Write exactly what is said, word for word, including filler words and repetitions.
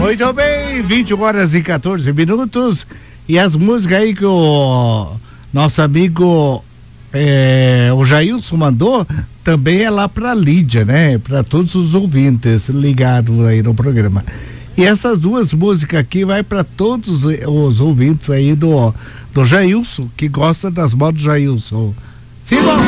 Muito bem, vinte horas e quatorze minutos. E as músicas aí que o nosso amigo é, o Jailson mandou também é lá pra Lídia, né? Pra todos os ouvintes ligados aí no programa. E essas duas músicas aqui vai para todos os ouvintes aí do, do Jailson, que gosta das motos Jailson. Simão!